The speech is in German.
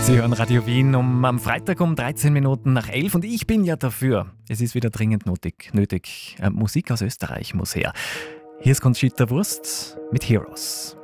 Sie hören Radio Wien am Freitag um 13 Minuten nach 11 und ich bin ja dafür. Es ist wieder dringend nötig. Musik aus Österreich muss her. Hier ist Conchita Wurst mit Heroes.